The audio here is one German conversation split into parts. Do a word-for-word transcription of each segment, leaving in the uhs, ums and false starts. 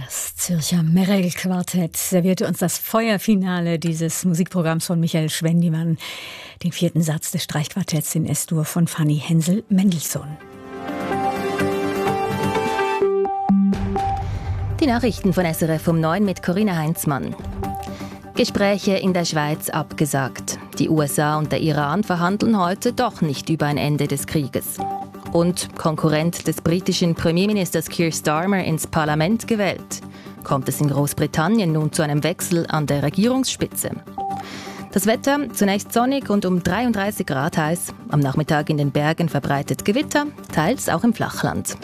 Das Zürcher Merel-Quartett servierte uns das Feuerfinale dieses Musikprogramms von Michael Schwendimann, den vierten Satz des Streichquartetts in S-Dur von Fanny Hensel-Mendelssohn. Die Nachrichten von S R F um neun mit Corinna Heinzmann. Gespräche in der Schweiz abgesagt. Die U S A und der Iran verhandeln heute doch nicht über ein Ende des Krieges. Und Konkurrent des britischen Premierministers Keir Starmer ins Parlament gewählt. Kommt es in Großbritannien nun zu einem Wechsel an der Regierungsspitze? Das Wetter zunächst sonnig und um dreiunddreißig Grad heiß. Am Nachmittag in den Bergen verbreitet Gewitter, teils auch im Flachland.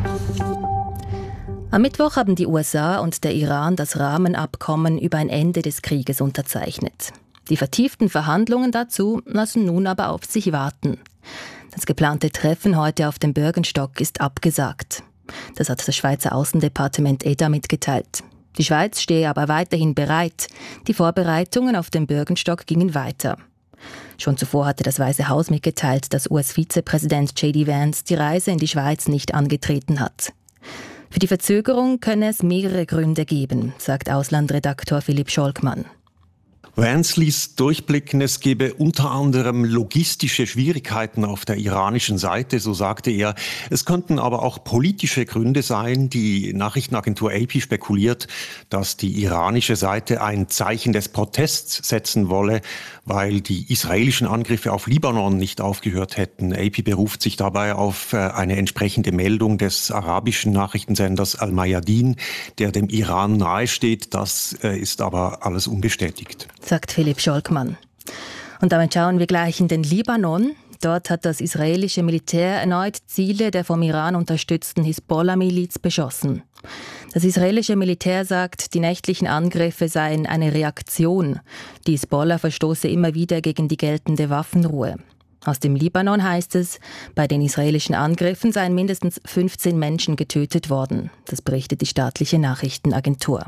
Am Mittwoch haben die U S A und der Iran das Rahmenabkommen über ein Ende des Krieges unterzeichnet. Die vertieften Verhandlungen dazu lassen nun aber auf sich warten. Das geplante Treffen heute auf dem Bürgenstock ist abgesagt. Das hat das Schweizer Außendepartement E D A mitgeteilt. Die Schweiz stehe aber weiterhin bereit. Die Vorbereitungen auf dem Bürgenstock gingen weiter. Schon zuvor hatte das Weiße Haus mitgeteilt, dass U S-Vizepräsident J D Vance die Reise in die Schweiz nicht angetreten hat. Für die Verzögerung könne es mehrere Gründe geben, sagt Auslandredaktor Philipp Scholkmann. Vance ließ durchblicken, es gebe unter anderem logistische Schwierigkeiten auf der iranischen Seite, so sagte er. Es könnten aber auch politische Gründe sein. Die Nachrichtenagentur A P spekuliert, dass die iranische Seite ein Zeichen des Protests setzen wolle, weil die israelischen Angriffe auf Libanon nicht aufgehört hätten. A P beruft sich dabei auf eine entsprechende Meldung des arabischen Nachrichtensenders Al-Mayadin, der dem Iran nahesteht. Das ist aber alles unbestätigt, sagt Philipp Scholkmann. Und damit schauen wir gleich in den Libanon. Dort hat das israelische Militär erneut Ziele der vom Iran unterstützten Hisbollah-Miliz beschossen. Das israelische Militär sagt, die nächtlichen Angriffe seien eine Reaktion. Die Hisbollah verstoße immer wieder gegen die geltende Waffenruhe. Aus dem Libanon heißt es, bei den israelischen Angriffen seien mindestens fünfzehn Menschen getötet worden. Das berichtet die staatliche Nachrichtenagentur.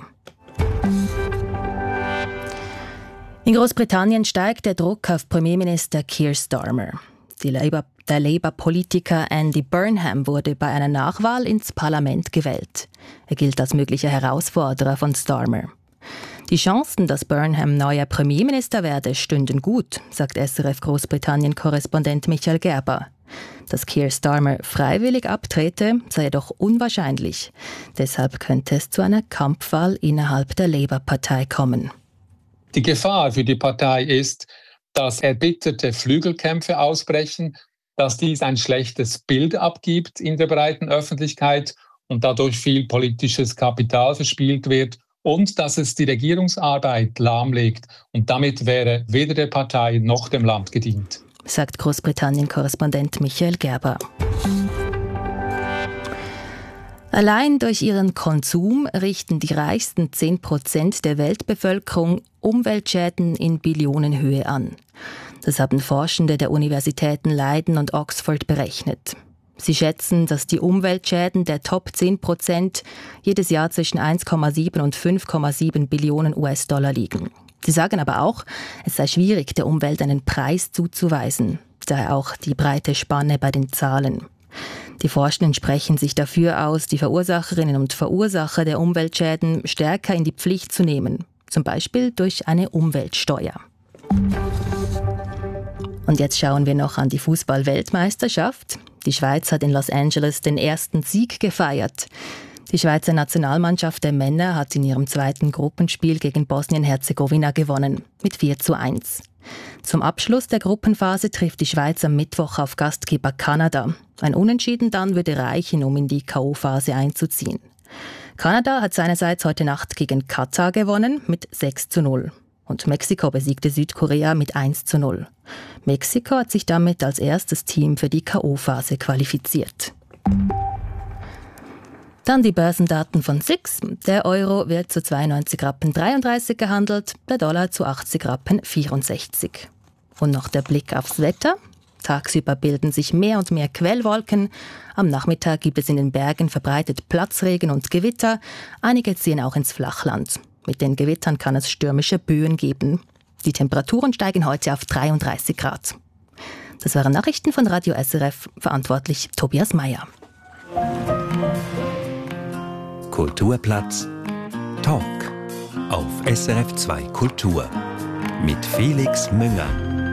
In Großbritannien steigt der Druck auf Premierminister Keir Starmer. Die Labour, der Labour-Politiker Andy Burnham wurde bei einer Nachwahl ins Parlament gewählt. Er gilt als möglicher Herausforderer von Starmer. Die Chancen, dass Burnham neuer Premierminister werde, stünden gut, sagt S R F Großbritannien-Korrespondent Michael Gerber. Dass Keir Starmer freiwillig abtrete, sei jedoch unwahrscheinlich. Deshalb könnte es zu einer Kampfwahl innerhalb der Labour-Partei kommen. Die Gefahr für die Partei ist, dass erbitterte Flügelkämpfe ausbrechen, dass dies ein schlechtes Bild abgibt in der breiten Öffentlichkeit und dadurch viel politisches Kapital verspielt wird und dass es die Regierungsarbeit lahmlegt. Und damit wäre weder der Partei noch dem Land gedient, sagt Großbritannien-Korrespondent Michael Gerber. Allein durch ihren Konsum richten die reichsten zehn Prozent der Weltbevölkerung Umweltschäden in Billionenhöhe an. Das haben Forschende der Universitäten Leiden und Oxford berechnet. Sie schätzen, dass die Umweltschäden der Top zehn Prozent jedes Jahr zwischen eins Komma sieben und fünf Komma sieben Billionen U S-Dollar liegen. Sie sagen aber auch, es sei schwierig, der Umwelt einen Preis zuzuweisen. Daher auch die breite Spanne bei den Zahlen. Die Forschenden sprechen sich dafür aus, die Verursacherinnen und Verursacher der Umweltschäden stärker in die Pflicht zu nehmen. Zum Beispiel durch eine Umweltsteuer. Und jetzt schauen wir noch an die Fußball-Weltmeisterschaft. Die Schweiz hat in Los Angeles den ersten Sieg gefeiert. Die Schweizer Nationalmannschaft der Männer hat in ihrem zweiten Gruppenspiel gegen Bosnien-Herzegowina gewonnen, mit vier zu eins. Zum Abschluss der Gruppenphase trifft die Schweiz am Mittwoch auf Gastgeber Kanada. Ein Unentschieden dann würde reichen, um in die K O-Phase einzuziehen. Kanada hat seinerseits heute Nacht gegen Katar gewonnen mit sechs zu null. Und Mexiko besiegte Südkorea mit eins zu null. Mexiko hat sich damit als erstes Team für die K O-Phase qualifiziert. Dann die Börsendaten von S I X. Der Euro wird zu zweiundneunzig Rappen dreiunddreißig gehandelt, der Dollar zu achtzig Rappen vierundsechzig. Und noch der Blick aufs Wetter. Tagsüber bilden sich mehr und mehr Quellwolken. Am Nachmittag gibt es in den Bergen verbreitet Platzregen und Gewitter. Einige ziehen auch ins Flachland. Mit den Gewittern kann es stürmische Böen geben. Die Temperaturen steigen heute auf dreiunddreißig Grad. Das waren Nachrichten von Radio S R F, verantwortlich Tobias Meyer. Kulturplatz Talk auf S R F zwei Kultur mit Felix Münger.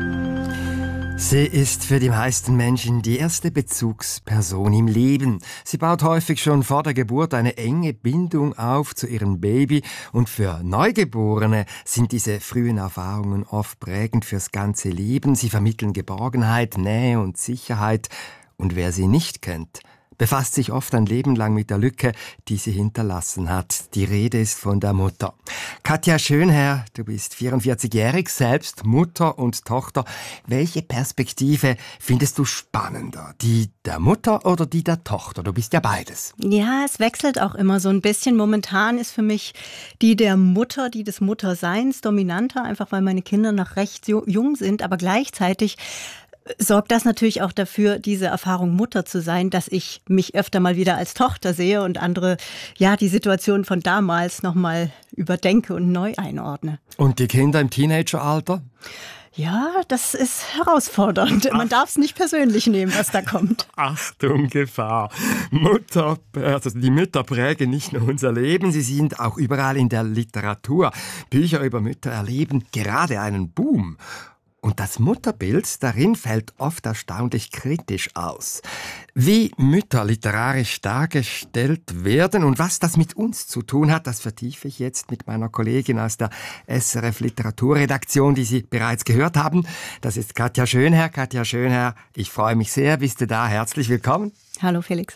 Sie ist für die meisten Menschen die erste Bezugsperson im Leben. Sie baut häufig schon vor der Geburt eine enge Bindung auf zu ihrem Baby und für Neugeborene sind diese frühen Erfahrungen oft prägend fürs ganze Leben. Sie vermitteln Geborgenheit, Nähe und Sicherheit. Und wer sie nicht kennt, befasst sich oft ein Leben lang mit der Lücke, die sie hinterlassen hat. Die Rede ist von der Mutter. Katja Schönherr, du bist vierundvierzigjährig, selbst Mutter und Tochter. Welche Perspektive findest du spannender? Die der Mutter oder die der Tochter? Du bist ja beides. Ja, es wechselt auch immer so ein bisschen. Momentan ist für mich die der Mutter, die des Mutterseins dominanter, einfach weil meine Kinder noch recht jung sind, aber gleichzeitig sorgt das natürlich auch dafür, diese Erfahrung Mutter zu sein, dass ich mich öfter mal wieder als Tochter sehe und andere, ja, die Situation von damals nochmal überdenke und neu einordne. Und die Kinder im Teenageralter? Ja, das ist herausfordernd. Man darf es nicht persönlich nehmen, was da kommt. Achtung, Gefahr. Mutter, also die Mütter prägen nicht nur unser Leben, sie sind auch überall in der Literatur. Bücher über Mütter erleben gerade einen Boom. Und das Mutterbild darin fällt oft erstaunlich kritisch aus. Wie Mütter literarisch dargestellt werden und was das mit uns zu tun hat, das vertiefe ich jetzt mit meiner Kollegin aus der S R F Literaturredaktion, die Sie bereits gehört haben. Das ist Katja Schönherr. Katja Schönherr, ich freue mich sehr, bist du da. Herzlich willkommen. Hallo Felix.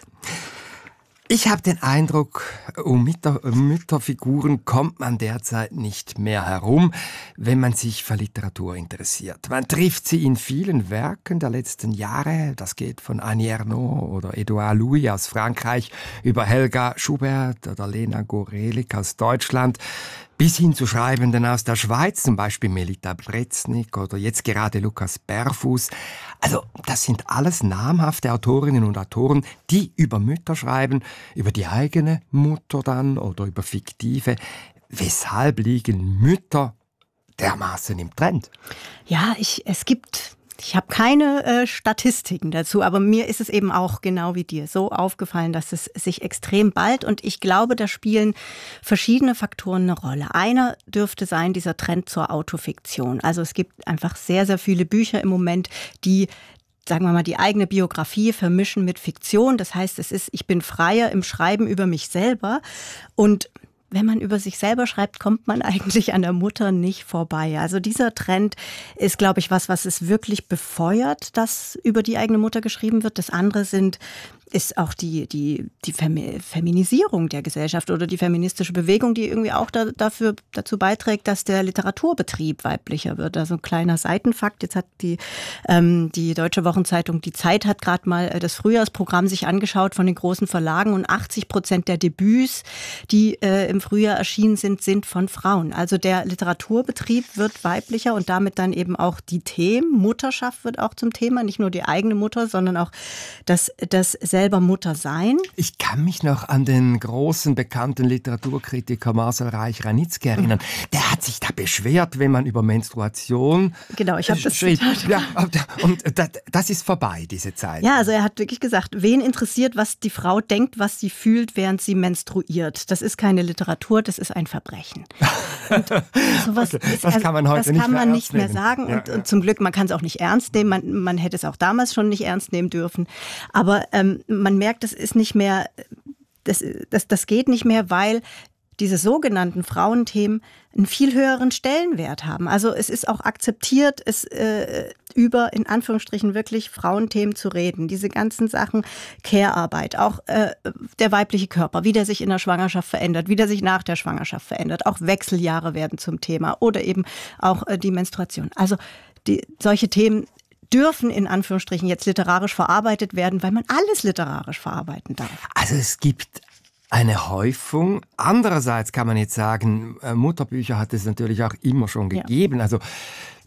Ich habe den Eindruck, um Mütter, Mütterfiguren kommt man derzeit nicht mehr herum, wenn man sich für Literatur interessiert. Man trifft sie in vielen Werken der letzten Jahre. Das geht von Annie Ernaux oder Édouard Louis aus Frankreich über Helga Schubert oder Lena Gorelik aus Deutschland bis hin zu Schreibenden aus der Schweiz, zum Beispiel Melita Breznik oder jetzt gerade Lukas Berfuß. Also das sind alles namhafte Autorinnen und Autoren, die über Mütter schreiben, über die eigene Mutter dann oder über fiktive. Weshalb liegen Mütter dermaßen im Trend? Ja, ich, es gibt... Ich habe keine äh, Statistiken dazu, aber mir ist es eben auch genau wie dir so aufgefallen, dass es sich extrem ballt und ich glaube, da spielen verschiedene Faktoren eine Rolle. Einer dürfte sein, dieser Trend zur Autofiktion. Also es gibt einfach sehr, sehr viele Bücher im Moment, die sagen wir mal, die eigene Biografie vermischen mit Fiktion. Das heißt, es ist, ich bin freier im Schreiben über mich selber und wenn man über sich selber schreibt, kommt man eigentlich an der Mutter nicht vorbei. Also dieser Trend ist, glaube ich, was, was es wirklich befeuert, dass über die eigene Mutter geschrieben wird. Das andere sind ist auch die, die, die Feminisierung der Gesellschaft oder die feministische Bewegung, die irgendwie auch da, dafür, dazu beiträgt, dass der Literaturbetrieb weiblicher wird. Also ein kleiner Seitenfakt, jetzt hat die, ähm, die Deutsche Wochenzeitung Die Zeit hat gerade mal das Frühjahrsprogramm sich angeschaut von den großen Verlagen und achtzig Prozent der Debüts, die äh, im Frühjahr erschienen sind, sind von Frauen. Also der Literaturbetrieb wird weiblicher und damit dann eben auch die Themen. Mutterschaft wird auch zum Thema, nicht nur die eigene Mutter, sondern auch das, das selber Mutter sein. Ich kann mich noch an den großen, bekannten Literaturkritiker Marcel Reich-Ranitzky erinnern. Der hat sich da beschwert, wenn man über Menstruation Genau, ich habe das schrieb. Zitat. Ja, und das ist vorbei, diese Zeit. Ja, also er hat wirklich gesagt, wen interessiert, was die Frau denkt, was sie fühlt, während sie menstruiert. Das ist keine Literatur, das ist ein Verbrechen. Und sowas okay, ist, das kann man heute das nicht kann mehr man ernst nicht mehr nehmen. sagen. Ja, und, ja. und zum Glück, man kann es auch nicht ernst nehmen. Man, man hätte es auch damals schon nicht ernst nehmen dürfen. Aber ähm, man merkt, es ist nicht mehr, das, das, das geht nicht mehr, weil diese sogenannten Frauenthemen einen viel höheren Stellenwert haben. Also es ist auch akzeptiert, es äh, über, in Anführungsstrichen, wirklich Frauenthemen zu reden. Diese ganzen Sachen, Care-Arbeit, auch äh, der weibliche Körper, wie der sich in der Schwangerschaft verändert, wie der sich nach der Schwangerschaft verändert. Auch Wechseljahre werden zum Thema oder eben auch äh, die Menstruation. Also die, solche Themen dürfen in Anführungsstrichen jetzt literarisch verarbeitet werden, weil man alles literarisch verarbeiten darf. Also es gibt eine Häufung. Andererseits kann man jetzt sagen, Mutterbücher hat es natürlich auch immer schon gegeben. Ja. Also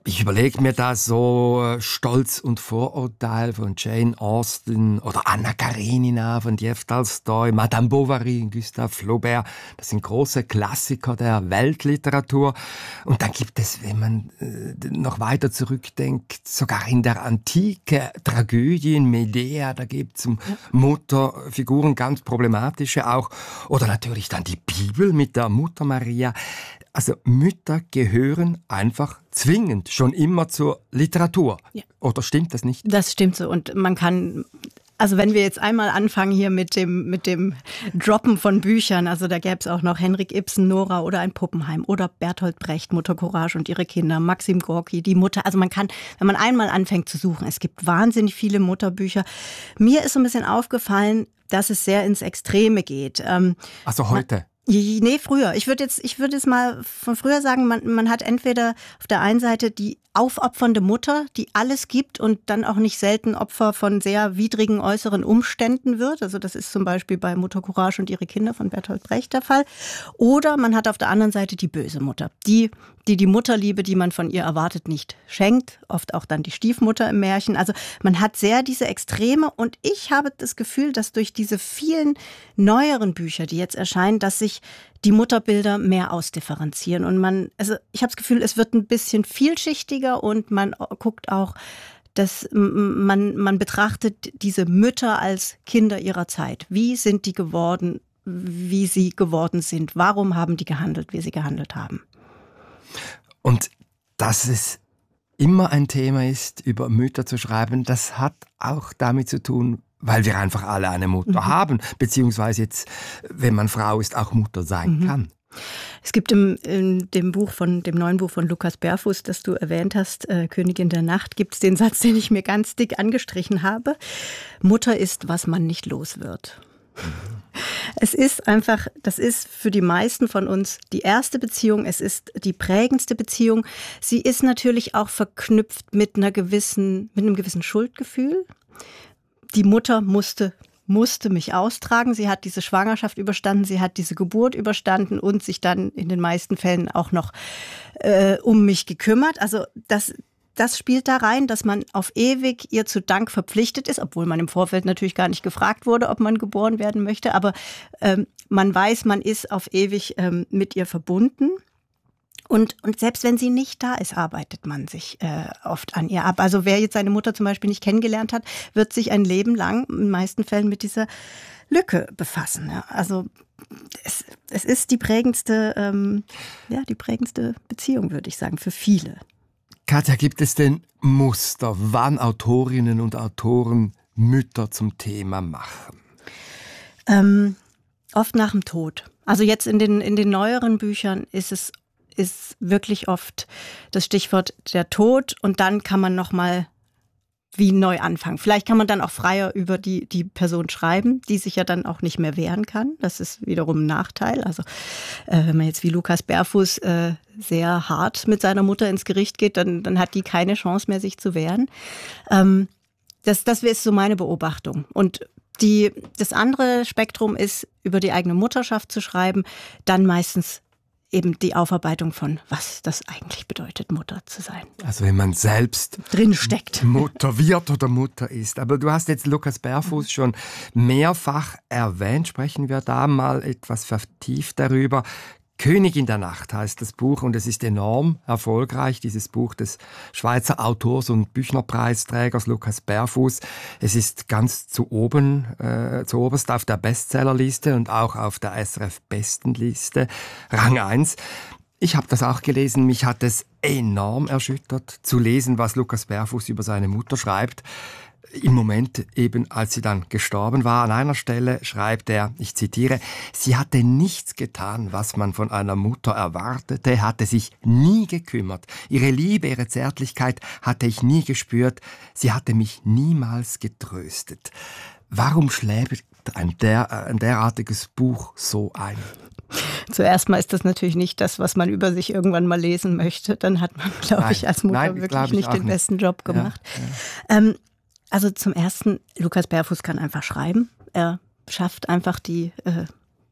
Ich überlege mir da so Stolz und Vorurteil von Jane Austen oder Anna Karenina von Lev Tolstoi, Madame Bovary, Gustave Flaubert. Das sind große Klassiker der Weltliteratur. Und dann gibt es, wenn man äh, noch weiter zurückdenkt, sogar in der Antike Tragödien, Medea, da gibt es Mutterfiguren, ganz problematische auch. Oder natürlich dann die Bibel mit der Mutter Maria. Also Mütter gehören einfach zwingend schon immer zur Literatur. Ja. Oder stimmt das nicht? Das stimmt so. Und man kann, also wenn wir jetzt einmal anfangen hier mit dem, mit dem Droppen von Büchern, also da gäbe es auch noch Henrik Ibsen, Nora oder ein Puppenheim oder Bertolt Brecht, Mutter Courage und ihre Kinder, Maxim Gorki, die Mutter. Also man kann, wenn man einmal anfängt zu suchen, es gibt wahnsinnig viele Mutterbücher. Mir ist so ein bisschen aufgefallen, dass es sehr ins Extreme geht. Also heute? Nee, früher. Ich würde jetzt, ich würde jetzt mal von früher sagen, man, man hat entweder auf der einen Seite die aufopfernde Mutter, die alles gibt und dann auch nicht selten Opfer von sehr widrigen äußeren Umständen wird. Also das ist zum Beispiel bei Mutter Courage und ihre Kinder von Bertolt Brecht der Fall. Oder man hat auf der anderen Seite die böse Mutter, die die die Mutterliebe, die man von ihr erwartet, nicht schenkt. Oft auch dann die Stiefmutter im Märchen. Also man hat sehr diese Extreme und ich habe das Gefühl, dass durch diese vielen neueren Bücher, die jetzt erscheinen, dass sich die Mutterbilder mehr ausdifferenzieren. Und man, also ich habe das Gefühl, es wird ein bisschen vielschichtiger und man guckt auch, dass man, man betrachtet diese Mütter als Kinder ihrer Zeit. Wie sind die geworden, wie sie geworden sind? Warum haben die gehandelt, wie sie gehandelt haben? Und dass es immer ein Thema ist, über Mütter zu schreiben, das hat auch damit zu tun, weil wir einfach alle eine Mutter mhm. haben, beziehungsweise jetzt, wenn man Frau ist, auch Mutter sein mhm. kann. Es gibt im, in dem Buch von dem neuen Buch von Lukas Berfuß, das du erwähnt hast, äh, Königin der Nacht, gibt es den Satz, den ich mir ganz dick angestrichen habe: Mutter ist, was man nicht los wird. Mhm. Es ist einfach, das ist für die meisten von uns die erste Beziehung, es ist die prägendste Beziehung. Sie ist natürlich auch verknüpft mit einer gewissen, mit einem gewissen Schuldgefühl. Die Mutter musste, musste mich austragen. Sie hat diese Schwangerschaft überstanden, sie hat diese Geburt überstanden und sich dann in den meisten Fällen auch noch äh, um mich gekümmert. Also das, das spielt da rein, dass man auf ewig ihr zu Dank verpflichtet ist, obwohl man im Vorfeld natürlich gar nicht gefragt wurde, ob man geboren werden möchte. Aber ähm, man weiß, man ist auf ewig ähm, mit ihr verbunden. Und, und selbst wenn sie nicht da ist, arbeitet man sich äh, oft an ihr ab. Also wer jetzt seine Mutter zum Beispiel nicht kennengelernt hat, wird sich ein Leben lang in den meisten Fällen mit dieser Lücke befassen. Ja. Also es, es ist die prägendste, ähm, ja, die prägendste Beziehung, würde ich sagen, für viele. Katja, gibt es denn Muster, wann Autorinnen und Autoren Mütter zum Thema machen? Ähm, oft nach dem Tod. Also jetzt in den, in den neueren Büchern ist es ist wirklich oft das Stichwort der Tod und dann kann man nochmal wie neu anfangen. Vielleicht kann man dann auch freier über die, die Person schreiben, die sich ja dann auch nicht mehr wehren kann. Das ist wiederum ein Nachteil. Also äh, wenn man jetzt wie Lukas Berfuß äh, sehr hart mit seiner Mutter ins Gericht geht, dann, dann hat die keine Chance mehr, sich zu wehren. Ähm, das, das ist so meine Beobachtung. Und die, das andere Spektrum ist, über die eigene Mutterschaft zu schreiben, dann meistens eben die Aufarbeitung von, was das eigentlich bedeutet, Mutter zu sein. Also wenn man selbst drin steckt. Mutter wird oder Mutter ist. Aber du hast jetzt Lukas Berfuß mhm. schon mehrfach erwähnt. Sprechen wir da mal etwas vertieft darüber. Königin der Nacht heißt das Buch und es ist enorm erfolgreich, dieses Buch des Schweizer Autors und Büchnerpreisträgers Lukas Berfuß. Es ist ganz zu oben, äh, zu oberst auf der Bestsellerliste und auch auf der S R F-Bestenliste, Rang eins. Ich habe das auch gelesen, mich hat es enorm erschüttert, zu lesen, was Lukas Berfuß über seine Mutter schreibt. Im Moment eben, als sie dann gestorben war, an einer Stelle schreibt er, ich zitiere, sie hatte nichts getan, was man von einer Mutter erwartete, hatte sich nie gekümmert. Ihre Liebe, ihre Zärtlichkeit hatte ich nie gespürt. Sie hatte mich niemals getröstet. Warum schlägt ein, der, ein derartiges Buch so ein? Zuerst mal ist das natürlich nicht das, was man über sich irgendwann mal lesen möchte. Dann hat man, glaube ich, als Mutter Nein, wirklich nicht den nicht. besten Job gemacht. Ja, ja. Ähm, Also zum Ersten, Lukas Berfuß kann einfach schreiben. Er schafft einfach die, äh,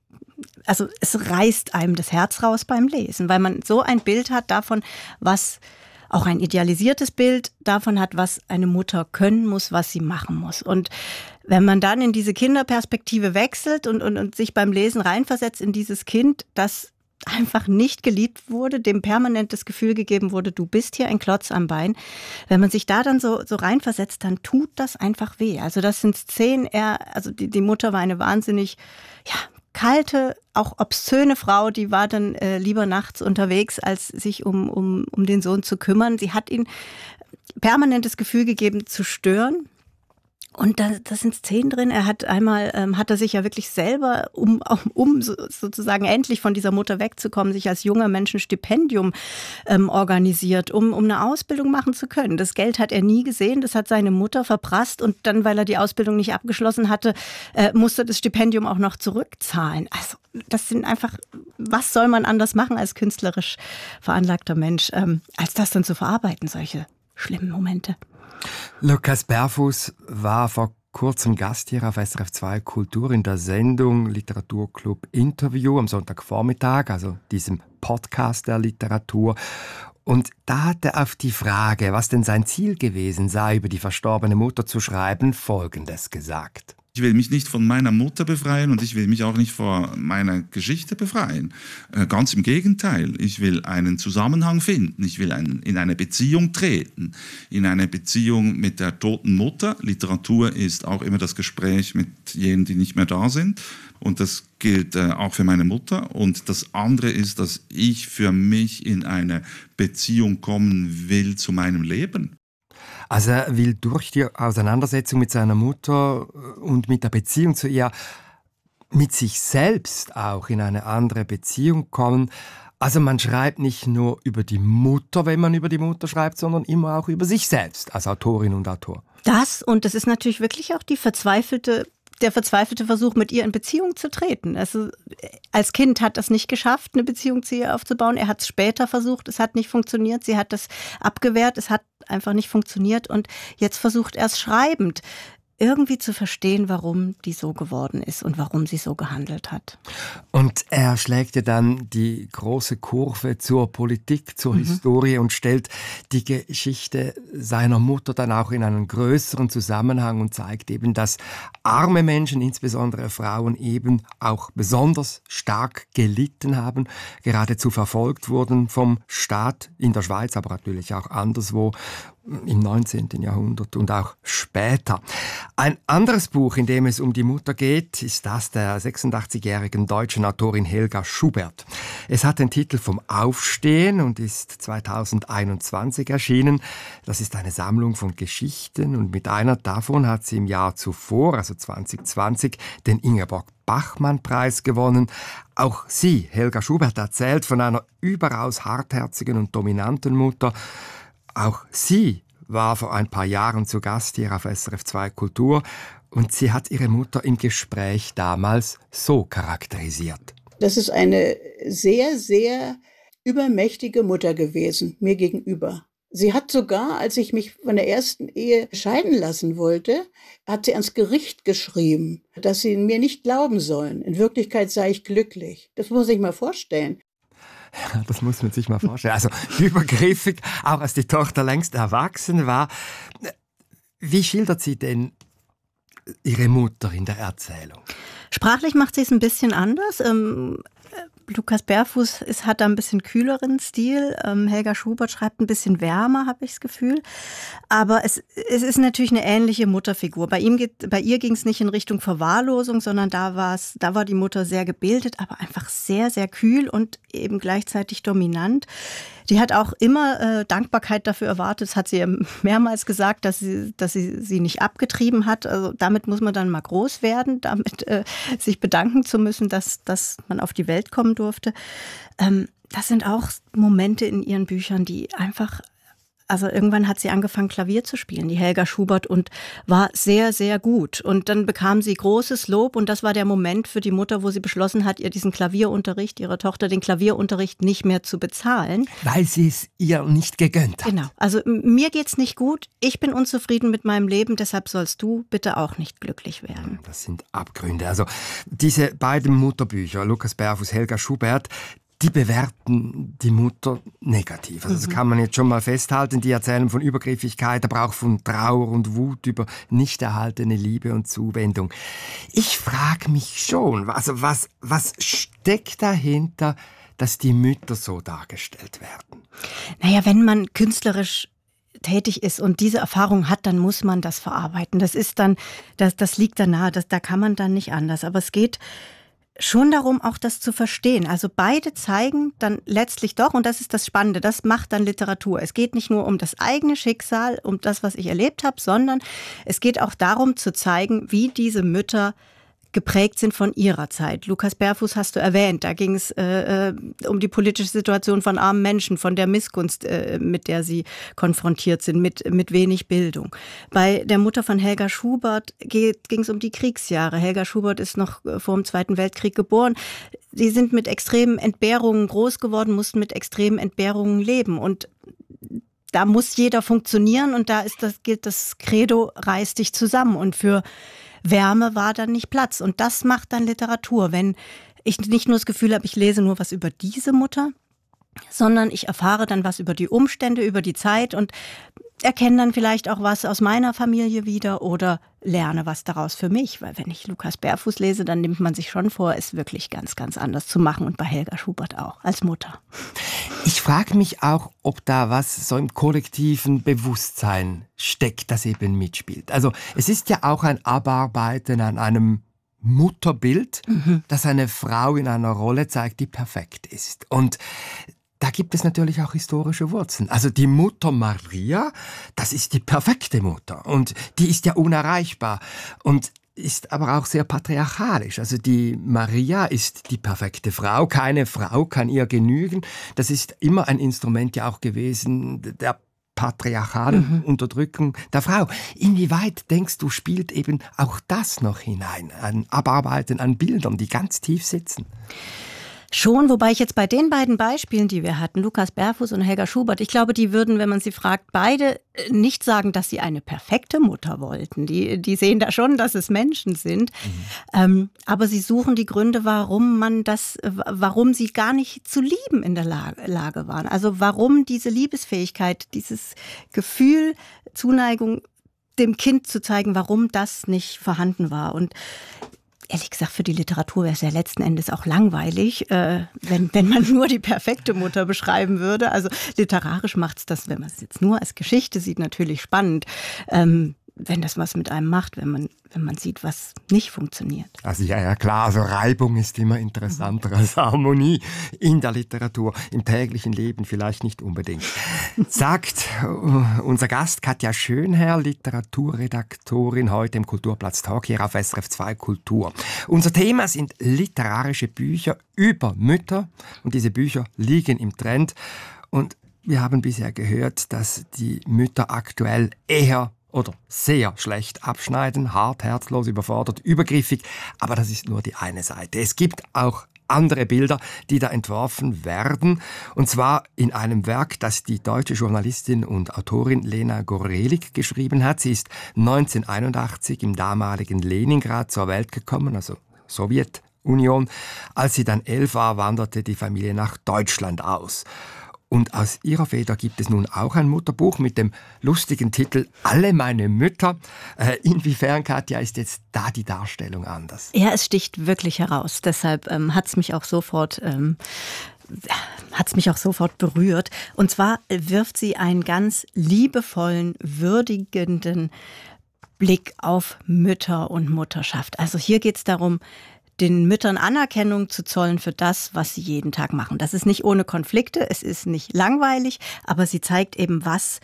also es reißt einem das Herz raus beim Lesen, weil man so ein Bild hat davon, was, auch ein idealisiertes Bild davon hat, was eine Mutter können muss, was sie machen muss. Und wenn man dann in diese Kinderperspektive wechselt und, und, und sich beim Lesen reinversetzt in dieses Kind, das einfach nicht geliebt wurde, dem permanent das Gefühl gegeben wurde, du bist hier ein Klotz am Bein. Wenn man sich da dann so, so reinversetzt, dann tut das einfach weh. Also das sind Szenen, er, also die, die Mutter war eine wahnsinnig, ja, kalte, auch obszöne Frau, die war dann äh, lieber nachts unterwegs, als sich um, um, um den Sohn zu kümmern. Sie hat ihm permanent das Gefühl gegeben, zu stören. Und da, da sind Szenen drin. Er hat einmal, ähm, hat er sich ja wirklich selber, um, um so, sozusagen endlich von dieser Mutter wegzukommen, sich als junger Mensch ein Stipendium ähm, organisiert, um, um eine Ausbildung machen zu können. Das Geld hat er nie gesehen, das hat seine Mutter verprasst und dann, weil er die Ausbildung nicht abgeschlossen hatte, äh, musste das Stipendium auch noch zurückzahlen. Also das sind einfach, was soll man anders machen als künstlerisch veranlagter Mensch, ähm, als das dann zu verarbeiten, solche schlimmen Momente. Lukas Berfuss war vor kurzem Gast hier auf S R F zwei Kultur in der Sendung Literaturclub Interview am Sonntagvormittag, also diesem Podcast der Literatur. Und da hat er auf die Frage, was denn sein Ziel gewesen sei, über die verstorbene Mutter zu schreiben, Folgendes gesagt. Ich will mich nicht von meiner Mutter befreien und ich will mich auch nicht von meiner Geschichte befreien. Äh, ganz im Gegenteil, ich will einen Zusammenhang finden. Ich will ein, in eine Beziehung treten, in eine Beziehung mit der toten Mutter. Literatur ist auch immer das Gespräch mit jenen, die nicht mehr da sind. Und das gilt äh, auch für meine Mutter. Und das andere ist, dass ich für mich in eine Beziehung kommen will zu meinem Leben. Also er will durch die Auseinandersetzung mit seiner Mutter und mit der Beziehung zu ihr mit sich selbst auch in eine andere Beziehung kommen. Also man schreibt nicht nur über die Mutter, wenn man über die Mutter schreibt, sondern immer auch über sich selbst als Autorin und Autor. Das, und das ist natürlich wirklich auch die verzweifelte der verzweifelte Versuch, mit ihr in Beziehung zu treten. Also als Kind hat das nicht geschafft, eine Beziehung zu ihr aufzubauen. Er hat es später versucht, es hat nicht funktioniert. Sie hat das abgewehrt, es hat einfach nicht funktioniert. Und jetzt versucht er es schreibend, irgendwie zu verstehen, warum die so geworden ist und warum sie so gehandelt hat. Und er schlägt ja dann die große Kurve zur Politik, zur mhm. Historie und stellt die Geschichte seiner Mutter dann auch in einen größeren Zusammenhang und zeigt eben, dass arme Menschen, insbesondere Frauen, eben auch besonders stark gelitten haben, geradezu verfolgt wurden vom Staat in der Schweiz, aber natürlich auch anderswo, im neunzehnten Jahrhundert und auch später. Ein anderes Buch, in dem es um die Mutter geht, ist das der sechsundachtzigjährigen deutschen Autorin Helga Schubert. Es hat den Titel Vom Aufstehen und ist zweitausendeinundzwanzig erschienen. Das ist eine Sammlung von Geschichten und mit einer davon hat sie im Jahr zuvor, also zwanzig zwanzig, den Ingeborg-Bachmann-Preis gewonnen. Auch sie, Helga Schubert, erzählt von einer überaus hartherzigen und dominanten Mutter. Auch sie war vor ein paar Jahren zu Gast hier auf S R F zwei Kultur und sie hat ihre Mutter im Gespräch damals so charakterisiert. Das ist eine sehr, sehr übermächtige Mutter gewesen, mir gegenüber. Sie hat sogar, als ich mich von der ersten Ehe scheiden lassen wollte, hat sie ans Gericht geschrieben, dass sie mir nicht glauben sollen. In Wirklichkeit sei ich glücklich. Das muss ich mal vorstellen. Ja, das muss man sich mal vorstellen. Also übergriffig, auch als die Tochter längst erwachsen war. Wie schildert sie denn ihre Mutter in der Erzählung? Sprachlich macht sie es ein bisschen anders. Ähm, Lukas Berfuss ist, hat da ein bisschen kühleren Stil. Ähm, Helga Schubert schreibt ein bisschen wärmer, habe ich das Gefühl. Aber es, es ist natürlich eine ähnliche Mutterfigur. Bei ihm geht, bei ihr ging es nicht in Richtung Verwahrlosung, sondern da war es, da war die Mutter sehr gebildet, aber einfach sehr, sehr kühl und eben gleichzeitig dominant. Die hat auch immer äh, Dankbarkeit dafür erwartet. Das hat sie ja mehrmals gesagt, dass sie, dass sie sie nicht abgetrieben hat. Also damit muss man dann mal groß werden, damit äh, sich bedanken zu müssen, dass, dass man auf die Welt kommen durfte. Ähm, das sind auch Momente in ihren Büchern, die einfach... Also irgendwann hat sie angefangen, Klavier zu spielen, die Helga Schubert, und war sehr, sehr gut. Und dann bekam sie großes Lob und das war der Moment für die Mutter, wo sie beschlossen hat, ihr diesen Klavierunterricht, ihrer Tochter den Klavierunterricht nicht mehr zu bezahlen. Weil sie es ihr nicht gegönnt hat. Genau. Also mir geht's nicht gut, ich bin unzufrieden mit meinem Leben, deshalb sollst du bitte auch nicht glücklich werden. Das sind Abgründe. Also diese beiden Mutterbücher, Lukas Berfuss, Helga Schubert, die bewerten die Mutter negativ. Also das kann man jetzt schon mal festhalten. Die erzählen von Übergriffigkeit, aber auch von Trauer und Wut über nicht erhaltene Liebe und Zuwendung. Ich frage mich schon, also was, was steckt dahinter, dass die Mütter so dargestellt werden? Naja, wenn man künstlerisch tätig ist und diese Erfahrung hat, dann muss man das verarbeiten. Das ist dann, das, das liegt da nahe, das, da kann man dann nicht anders. Aber es geht schon darum, auch das zu verstehen. Also beide zeigen dann letztlich doch, und das ist das Spannende, das macht dann Literatur. Es geht nicht nur um das eigene Schicksal, um das, was ich erlebt habe, sondern es geht auch darum zu zeigen, wie diese Mütter geprägt sind von ihrer Zeit. Lukas Berfuß hast du erwähnt, da ging es äh, um die politische Situation von armen Menschen, von der Missgunst, äh, mit der sie konfrontiert sind, mit, mit wenig Bildung. Bei der Mutter von Helga Schubert ging es um die Kriegsjahre. Helga Schubert ist noch vor dem Zweiten Weltkrieg geboren. Sie sind mit extremen Entbehrungen groß geworden, mussten mit extremen Entbehrungen leben, und da muss jeder funktionieren, und da ist das, gilt das Credo, reiß dich zusammen, und für Wärme war dann nicht Platz. Und das macht dann Literatur, wenn ich nicht nur das Gefühl habe, ich lese nur was über diese Mutter, sondern ich erfahre dann was über die Umstände, über die Zeit und erkenne dann vielleicht auch was aus meiner Familie wieder oder lerne was daraus für mich. Weil wenn ich Lukas Berfuß lese, dann nimmt man sich schon vor, es wirklich ganz, ganz anders zu machen, und bei Helga Schubert auch, als Mutter. Ich frage mich auch, ob da was so im kollektiven Bewusstsein steckt, das eben mitspielt. Also es ist ja auch ein Abarbeiten an einem Mutterbild, mhm. das eine Frau in einer Rolle zeigt, die perfekt ist. Und da gibt es natürlich auch historische Wurzeln. Also die Mutter Maria, das ist die perfekte Mutter, und die ist ja unerreichbar und ist aber auch sehr patriarchalisch. Also die Maria ist die perfekte Frau, keine Frau kann ihr genügen. Das ist immer ein Instrument ja auch gewesen der patriarchalen mhm. Unterdrückung der Frau. Inwieweit, denkst du, spielt eben auch das noch hinein? Ein Abarbeiten an Bildern, die ganz tief sitzen? Schon, wobei ich jetzt bei den beiden Beispielen, die wir hatten, Lukas Berfuß und Helga Schubert, ich glaube, die würden, wenn man sie fragt, beide nicht sagen, dass sie eine perfekte Mutter wollten. Die, die sehen da schon, dass es Menschen sind. Mhm. Ähm, aber sie suchen die Gründe, warum man das, warum sie gar nicht zu lieben in der Lage, Lage waren. Also warum diese Liebesfähigkeit, dieses Gefühl, Zuneigung dem Kind zu zeigen, warum das nicht vorhanden war. Und ehrlich gesagt, für die Literatur wäre es ja letzten Endes auch langweilig, äh, wenn, wenn man nur die perfekte Mutter beschreiben würde. Also literarisch macht es das, wenn man es jetzt nur als Geschichte sieht, natürlich spannend. Ähm, wenn das was mit einem macht, wenn man, wenn man sieht, was nicht funktioniert. Also ja, ja klar, also Reibung ist immer interessanter mhm. als Harmonie in der Literatur, im täglichen Leben vielleicht nicht unbedingt. Sagt unser Gast Katja Schönherr, Literaturredaktorin, heute im Kulturplatz Talk hier auf S R F zwei Kultur. Unser Thema sind literarische Bücher über Mütter, und diese Bücher liegen im Trend, und wir haben bisher gehört, dass die Mütter aktuell eher oder sehr schlecht abschneiden, hart, herzlos, überfordert, übergriffig. Aber das ist nur die eine Seite. Es gibt auch andere Bilder, die da entworfen werden. Und zwar in einem Werk, das die deutsche Journalistin und Autorin Lena Gorelik geschrieben hat. Sie ist neunzehnhunderteinundachtzig im damaligen Leningrad zur Welt gekommen, also Sowjetunion. Als sie dann elf war, wanderte die Familie nach Deutschland aus. Und aus ihrer Feder gibt es nun auch ein Mutterbuch mit dem lustigen Titel »Alle meine Mütter«. Äh, inwiefern, Katja, ist jetzt da die Darstellung anders? Ja, es sticht wirklich heraus. Deshalb ähm, hat es mich auch sofort... Ähm hat es mich auch sofort berührt. Und zwar wirft sie einen ganz liebevollen, würdigenden Blick auf Mütter und Mutterschaft. Also hier geht es darum, den Müttern Anerkennung zu zollen für das, was sie jeden Tag machen. Das ist nicht ohne Konflikte, es ist nicht langweilig, aber sie zeigt eben, was,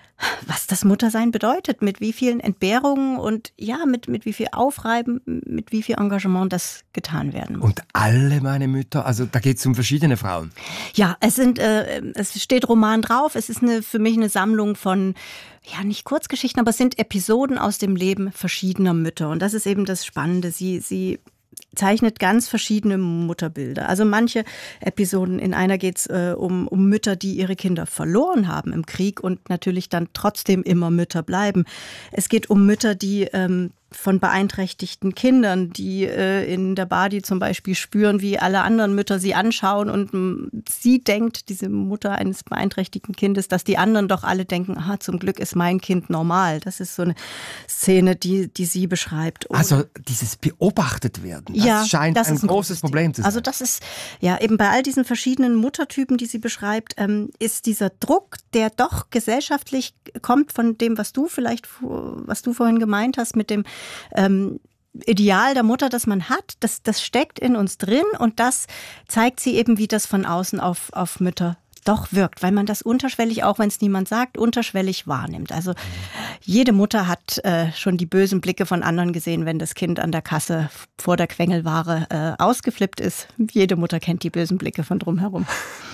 was das Muttersein bedeutet, mit wie vielen Entbehrungen und ja, mit, mit wie viel Aufreiben, mit wie viel Engagement das getan werden muss. Und alle meine Mütter, also da geht es um verschiedene Frauen. Ja, es sind, äh, es steht Roman drauf, es ist eine, für mich eine Sammlung von, ja, nicht Kurzgeschichten, aber es sind Episoden aus dem Leben verschiedener Mütter. Und das ist eben das Spannende. Sie, sie zeichnet ganz verschiedene Mutterbilder. Also manche Episoden, in einer geht es äh, um, um Mütter, die ihre Kinder verloren haben im Krieg und natürlich dann trotzdem immer Mütter bleiben. Es geht um Mütter, die ähm, von beeinträchtigten Kindern, die äh, in der Badi zum Beispiel spüren, wie alle anderen Mütter sie anschauen und m, sie denkt, diese Mutter eines beeinträchtigten Kindes, dass die anderen doch alle denken, aha, zum Glück ist mein Kind normal. Das ist so eine Szene, die, die sie beschreibt. Und also dieses beobachtet werden, das ja, scheint das ein, ein großes Problem zu sein. Also das ist, ja, eben bei all diesen verschiedenen Muttertypen, die sie beschreibt, ähm, ist dieser Druck, der doch gesellschaftlich kommt von dem, was du vielleicht, was du vorhin gemeint hast, mit dem ähm, Ideal der Mutter, das man hat, das, das steckt in uns drin und das zeigt sie eben, wie das von außen auf, auf Mütter doch wirkt, weil man das unterschwellig, auch wenn es niemand sagt, unterschwellig wahrnimmt. Also jede Mutter hat äh, schon die bösen Blicke von anderen gesehen, wenn das Kind an der Kasse vor der Quengelware äh, ausgeflippt ist. Jede Mutter kennt die bösen Blicke von drumherum.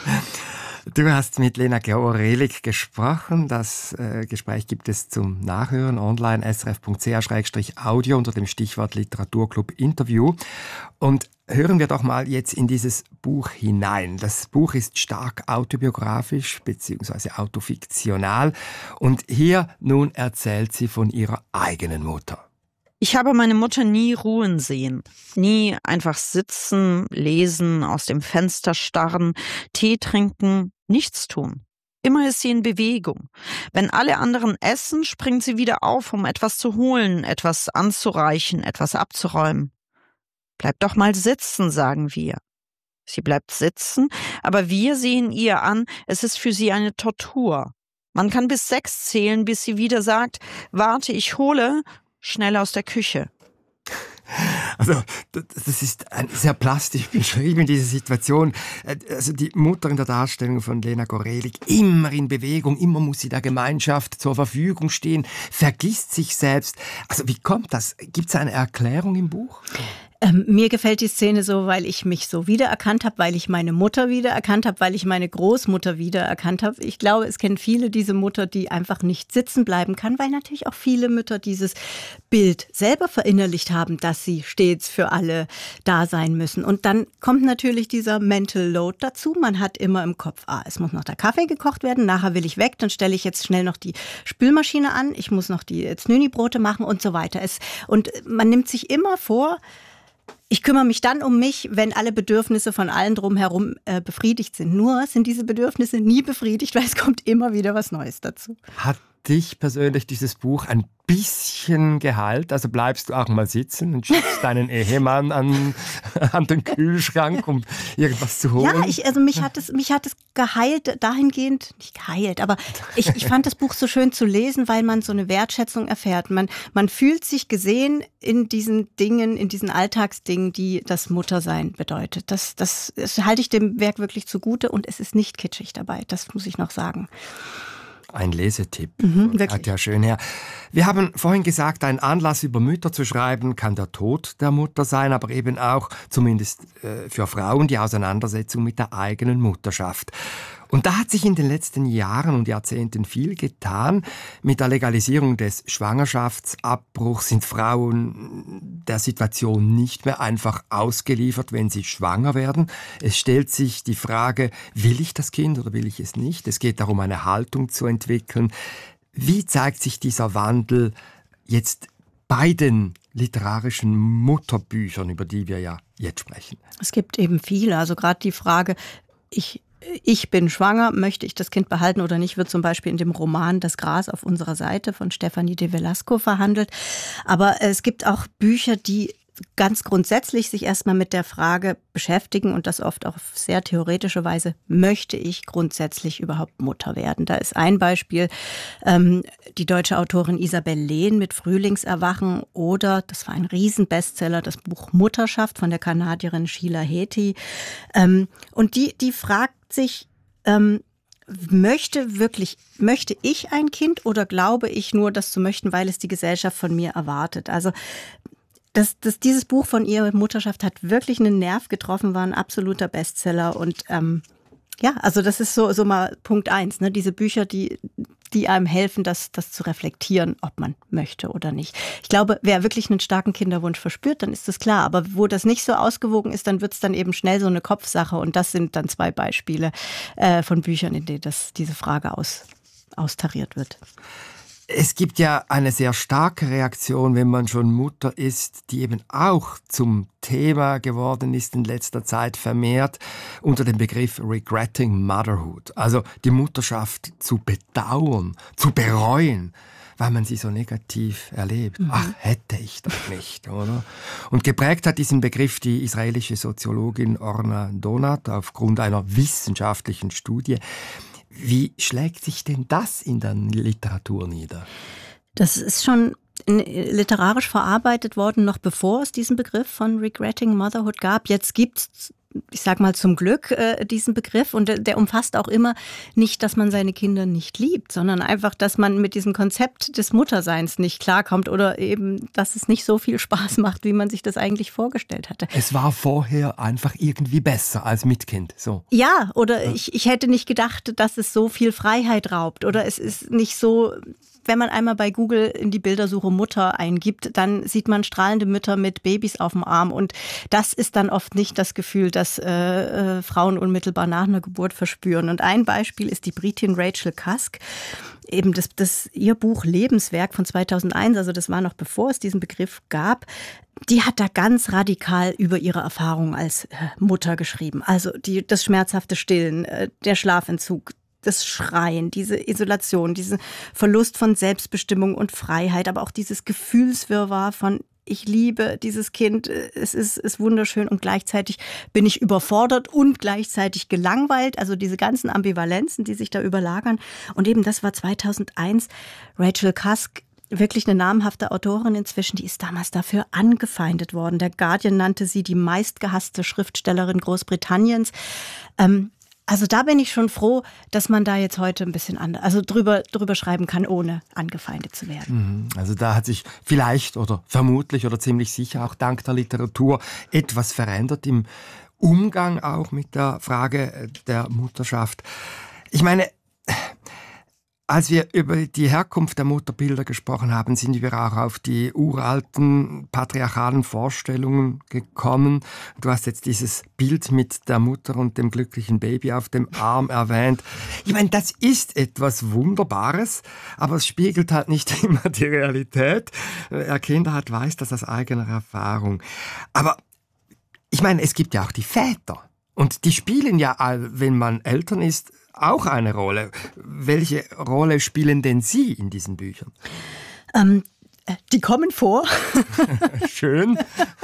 Du hast mit Lena Gorelik gesprochen. Das äh, Gespräch gibt es zum Nachhören online s r f punkt c h slash audio unter dem Stichwort Literaturclub Interview. Und hören wir doch mal jetzt in dieses Buch hinein. Das Buch ist stark autobiografisch bzw. autofiktional. Und hier nun erzählt sie von ihrer eigenen Mutter. Ich habe meine Mutter nie ruhen sehen, nie einfach sitzen, lesen, aus dem Fenster starren, Tee trinken, nichts tun. Immer ist sie in Bewegung. Wenn alle anderen essen, springt sie wieder auf, um etwas zu holen, etwas anzureichen, etwas abzuräumen. Bleib doch mal sitzen, sagen wir. Sie bleibt sitzen, aber wir sehen ihr an, es ist für sie eine Tortur. Man kann bis sechs zählen, bis sie wieder sagt, warte, ich hole, schnell aus der Küche. Also das ist sehr plastisch beschrieben, diese Situation. Also die Mutter in der Darstellung von Lena Gorelik, immer in Bewegung, immer muss sie der Gemeinschaft zur Verfügung stehen, vergisst sich selbst. Also wie kommt das? Gibt es eine Erklärung im Buch? Ähm, mir gefällt die Szene so, weil ich mich so wiedererkannt habe, weil ich meine Mutter wiedererkannt habe, weil ich meine Großmutter wiedererkannt habe. Ich glaube, es kennen viele diese Mutter, die einfach nicht sitzen bleiben kann, weil natürlich auch viele Mütter dieses Bild selber verinnerlicht haben, dass sie stets für alle da sein müssen. Und dann kommt natürlich dieser Mental Load dazu. Man hat immer im Kopf, ah, es muss noch der Kaffee gekocht werden, nachher will ich weg, dann stelle ich jetzt schnell noch die Spülmaschine an, ich muss noch die Znüni-Brote machen und so weiter. Es, und man nimmt sich immer vor, ich kümmere mich dann um mich, wenn alle Bedürfnisse von allen drumherum äh, befriedigt sind. Nur sind diese Bedürfnisse nie befriedigt, weil es kommt immer wieder was Neues dazu. Hat dich persönlich dieses Buch ein bisschen geheilt? Also bleibst du auch mal sitzen und schickst deinen Ehemann an, an den Kühlschrank, um irgendwas zu holen? Ja, ich, also mich hat es, mich hat es geheilt, dahingehend, nicht geheilt, aber ich, ich fand das Buch so schön zu lesen, weil man so eine Wertschätzung erfährt. Man, man fühlt sich gesehen in diesen Dingen, in diesen Alltagsdingen, die das Muttersein bedeutet. Das, das, das halte ich dem Werk wirklich zugute und es ist nicht kitschig dabei, das muss ich noch sagen. Ein Lesetipp. Mhm, wirklich. Katja Schönherr. Wir haben vorhin gesagt, ein Anlass über Mütter zu schreiben, kann der Tod der Mutter sein, aber eben auch, zumindest äh, für Frauen, die Auseinandersetzung mit der eigenen Mutterschaft. Und da hat sich in den letzten Jahren und Jahrzehnten viel getan. Mit der Legalisierung des Schwangerschaftsabbruchs sind Frauen der Situation nicht mehr einfach ausgeliefert, wenn sie schwanger werden. Es stellt sich die Frage, will ich das Kind oder will ich es nicht? Es geht darum, eine Haltung zu entwickeln. Wie zeigt sich dieser Wandel jetzt bei den literarischen Mutterbüchern, über die wir ja jetzt sprechen? Es gibt eben viele. Also gerade die Frage, ich Ich bin schwanger, möchte ich das Kind behalten oder nicht, wird zum Beispiel in dem Roman Das Gras auf unserer Seite von Stephanie de Velasco verhandelt. Aber es gibt auch Bücher, die ganz grundsätzlich sich erstmal mit der Frage beschäftigen und das oft auf sehr theoretische Weise, möchte ich grundsätzlich überhaupt Mutter werden? Da ist ein Beispiel ähm, die deutsche Autorin Isabel Lehn mit Frühlingserwachen oder, das war ein Riesenbestseller, das Buch Mutterschaft von der Kanadierin Sheila Heti. Ähm, und die, die fragt sich, ähm, möchte wirklich, möchte ich ein Kind oder glaube ich nur, das zu möchten, weil es die Gesellschaft von mir erwartet? Also Das, das, dieses Buch von ihr, Mutterschaft, hat wirklich einen Nerv getroffen, war ein absoluter Bestseller. Und ähm, ja, also das ist so, so mal Punkt eins, ne? Diese Bücher, die, die einem helfen, das, das zu reflektieren, ob man möchte oder nicht. Ich glaube, wer wirklich einen starken Kinderwunsch verspürt, dann ist das klar. Aber wo das nicht so ausgewogen ist, dann wird es dann eben schnell so eine Kopfsache. Und das sind dann zwei Beispiele äh, von Büchern, in denen das, diese Frage aus, austariert wird. Es gibt ja eine sehr starke Reaktion, wenn man schon Mutter ist, die eben auch zum Thema geworden ist in letzter Zeit vermehrt unter dem Begriff Regretting Motherhood. Also die Mutterschaft zu bedauern, zu bereuen, weil man sie so negativ erlebt. Mhm. Ach, hätte ich doch nicht, oder? Und geprägt hat diesen Begriff die israelische Soziologin Orna Donat aufgrund einer wissenschaftlichen Studie. Wie schlägt sich denn das in der Literatur nieder? Das ist schon literarisch verarbeitet worden, noch bevor es diesen Begriff von Regretting Motherhood gab. Jetzt gibt's, ich sag mal zum Glück, äh, diesen Begriff und der, der umfasst auch immer nicht, dass man seine Kinder nicht liebt, sondern einfach, dass man mit diesem Konzept des Mutterseins nicht klarkommt oder eben, dass es nicht so viel Spaß macht, wie man sich das eigentlich vorgestellt hatte. Es war vorher einfach irgendwie besser als mit Kind, so. Ja, oder ja. Ich, ich hätte nicht gedacht, dass es so viel Freiheit raubt oder es ist nicht so... Wenn man einmal bei Google in die Bildersuche Mutter eingibt, dann sieht man strahlende Mütter mit Babys auf dem Arm. Und das ist dann oft nicht das Gefühl, das äh, äh, Frauen unmittelbar nach einer Geburt verspüren. Und ein Beispiel ist die Britin Rachel Cusk. Eben das, das, ihr Buch Lebenswerk von zweitausendeins, also das war noch bevor es diesen Begriff gab, die hat da ganz radikal über ihre Erfahrungen als äh, Mutter geschrieben. Also die, das schmerzhafte Stillen, äh, der Schlafentzug, das Schreien, diese Isolation, diesen Verlust von Selbstbestimmung und Freiheit, aber auch dieses Gefühlswirrwarr von ich liebe dieses Kind, es ist, ist wunderschön und gleichzeitig bin ich überfordert und gleichzeitig gelangweilt, also diese ganzen Ambivalenzen, die sich da überlagern. Und eben das war zweitausendeins Rachel Cusk, wirklich eine namhafte Autorin inzwischen, die ist damals dafür angefeindet worden. Der Guardian nannte sie die meistgehasste Schriftstellerin Großbritanniens. Ähm, Also da bin ich schon froh, dass man da jetzt heute ein bisschen anders, also drüber, drüber schreiben kann, ohne angefeindet zu werden. Also da hat sich vielleicht oder vermutlich oder ziemlich sicher auch dank der Literatur etwas verändert im Umgang auch mit der Frage der Mutterschaft. Ich meine, als wir über die Herkunft der Mutterbilder gesprochen haben, sind wir auch auf die uralten patriarchalen Vorstellungen gekommen. Du hast jetzt dieses Bild mit der Mutter und dem glücklichen Baby auf dem Arm erwähnt. Ich meine, das ist etwas Wunderbares, aber es spiegelt halt nicht immer die Realität. Wer Kinder hat, weiß das aus eigener Erfahrung. Aber ich meine, es gibt ja auch die Väter. Und die spielen ja, wenn man Eltern ist, auch eine Rolle. Welche Rolle spielen denn Sie in diesen Büchern? Ähm, die kommen vor. Schön.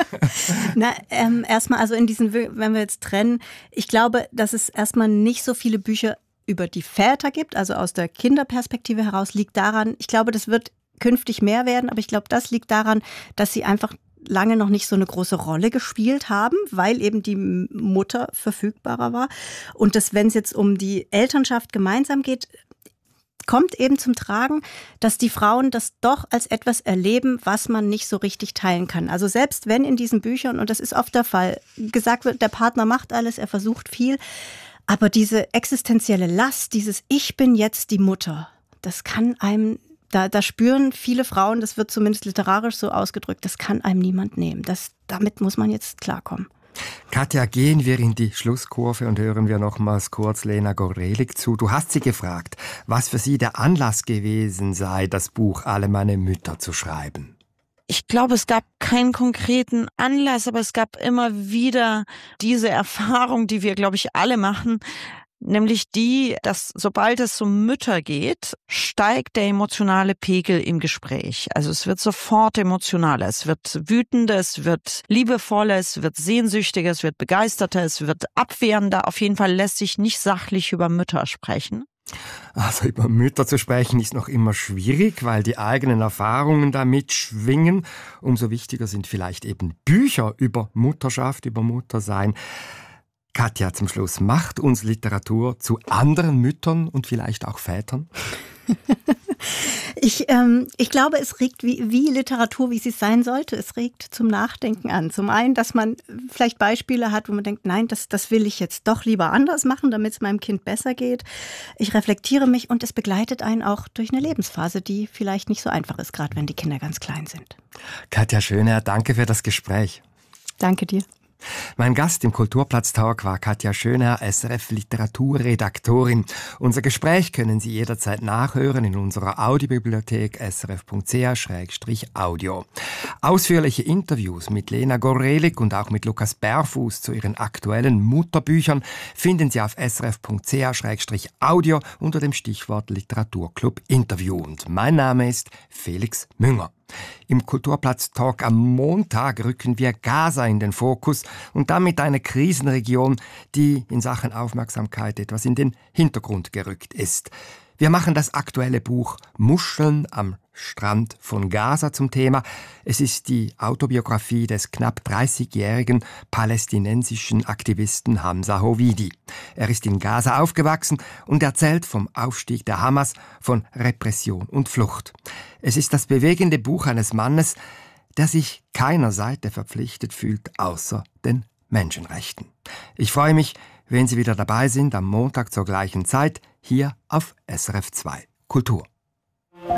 Na, ähm, erstmal, also in diesen, wenn wir jetzt trennen, ich glaube, dass es erstmal nicht so viele Bücher über die Väter gibt, also aus der Kinderperspektive heraus, liegt daran, ich glaube, das wird künftig mehr werden, aber ich glaube, das liegt daran, dass sie einfach lange noch nicht so eine große Rolle gespielt haben, weil eben die Mutter verfügbarer war. Und dass, wenn es jetzt um die Elternschaft gemeinsam geht, kommt eben zum Tragen, dass die Frauen das doch als etwas erleben, was man nicht so richtig teilen kann. Also selbst wenn in diesen Büchern, und das ist oft der Fall, gesagt wird, der Partner macht alles, er versucht viel, aber diese existenzielle Last, dieses Ich bin jetzt die Mutter, das kann einem Da, da spüren viele Frauen, das wird zumindest literarisch so ausgedrückt, das kann einem niemand nehmen. Das, damit muss man jetzt klarkommen. Katja, gehen wir in die Schlusskurve und hören wir nochmals kurz Lena Gorelik zu. Du hast sie gefragt, was für sie der Anlass gewesen sei, das Buch Alle meine Mütter zu schreiben. Ich glaube, es gab keinen konkreten Anlass, aber es gab immer wieder diese Erfahrung, die wir, glaube ich, alle machen, nämlich die, dass sobald es um Mütter geht, steigt der emotionale Pegel im Gespräch. Also es wird sofort emotionaler, es wird wütender, es wird liebevoller, es wird sehnsüchtiger, es wird begeisterter, es wird abwehrender. Auf jeden Fall lässt sich nicht sachlich über Mütter sprechen. Also über Mütter zu sprechen ist noch immer schwierig, weil die eigenen Erfahrungen damit schwingen. Umso wichtiger sind vielleicht eben Bücher über Mutterschaft, über Muttersein. Katja, zum Schluss, macht uns Literatur zu anderen Müttern und vielleicht auch Vätern? ich, ähm, ich glaube, es regt wie, wie Literatur, wie sie sein sollte. Es regt zum Nachdenken an. Zum einen, dass man vielleicht Beispiele hat, wo man denkt, nein, das, das will ich jetzt doch lieber anders machen, damit es meinem Kind besser geht. Ich reflektiere mich und es begleitet einen auch durch eine Lebensphase, die vielleicht nicht so einfach ist, gerade wenn die Kinder ganz klein sind. Katja Schöner, danke für das Gespräch. Danke dir. Mein Gast im Kulturplatz-Talk war Katja Schönherr, S R F-Literaturredaktorin. Unser Gespräch können Sie jederzeit nachhören in unserer Audiobibliothek s r f punkt c h slash audio. Ausführliche Interviews mit Lena Gorelik und auch mit Lukas Berfuß zu ihren aktuellen Mutterbüchern finden Sie auf s r f punkt c h slash audio unter dem Stichwort Literaturclub Interview. Und mein Name ist Felix Münger. Im Kulturplatz-Talk am Montag rücken wir Gaza in den Fokus und damit eine Krisenregion, die in Sachen Aufmerksamkeit etwas in den Hintergrund gerückt ist. Wir machen das aktuelle Buch Muscheln am Strand von Gaza zum Thema. Es ist die Autobiografie des knapp dreißigjährigen palästinensischen Aktivisten Hamza Hovidi. Er ist in Gaza aufgewachsen und erzählt vom Aufstieg der Hamas, von Repression und Flucht. Es ist das bewegende Buch eines Mannes, der sich keiner Seite verpflichtet fühlt, außer den Menschenrechten. Ich freue mich, wenn Sie wieder dabei sind am Montag zur gleichen Zeit hier auf S R F zwei Kultur.